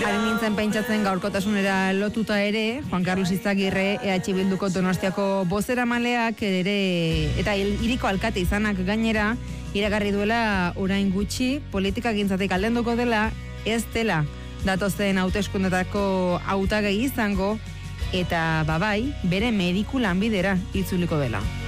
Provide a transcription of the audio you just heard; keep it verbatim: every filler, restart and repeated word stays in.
Ari nintzen pentsatzen gaurkotasunera lotuta ere, Juan Carlos Izagirre, E H Bilduko Donostiako bozeramaleak ere, eta hiriko alkate izanak gainera, iragarri duela orain gutxi, politika gintzatik aldenduko dela, ez dela datozen hauteskundetako hautagai izango, eta babai, bere mediku lanbidera itzuliko dela.